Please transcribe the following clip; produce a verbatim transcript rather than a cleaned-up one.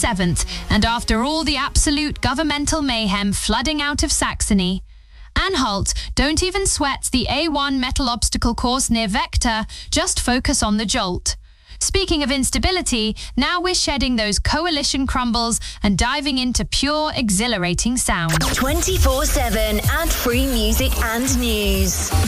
seventh, and after all the absolute governmental mayhem flooding out of Saxony, Anhalt, don't even sweat the A one metal obstacle course near Vector, just focus on the jolt. Speaking of instability, now we're shedding those coalition crumbles and diving into pure, exhilarating sound. twenty-four seven ad-free music and news.